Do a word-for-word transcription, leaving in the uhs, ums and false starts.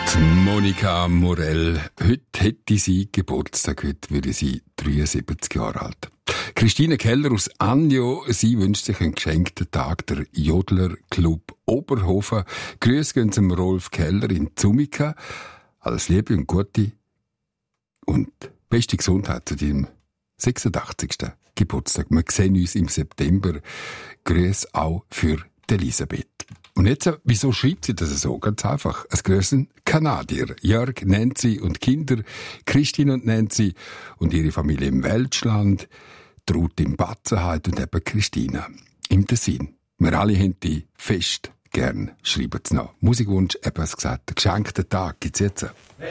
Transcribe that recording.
Monika Morell. Heute hätte sie Geburtstag, heute würde sie dreiundsiebzig Jahre alt. Christine Keller aus Anjo, sie wünscht sich einen geschenkten Tag, der Jodler Club Oberhofen. Grüße gehen zum Rolf Keller in Zumika. Alles Liebe und Gute und beste Gesundheit zu deinem sechsundachtzigsten Geburtstag. Wir sehen uns im September. Grüße auch für Elisabeth. Und jetzt, wieso schreibt sie das so? Ganz einfach. Es grüßen Kanadier. Jörg, Nancy und Kinder, Christine und Nancy und ihre Familie im Welschland, Ruth im Batzenheit und eben Christina im Tessin. Wir alle haben die fest gern. Schreiben Sie noch. Musikwunsch, etwas gesagt, geschenkten Tag gibt's jetzt.